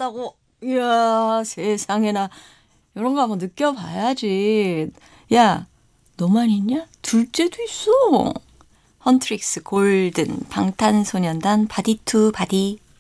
있었다고. 이야, 세상에나. 이런 거 한번 느껴봐야지. 야, 너만 있냐? 둘째도 있어. 헌트릭스 골든 방탄소년단 바디 투 바디.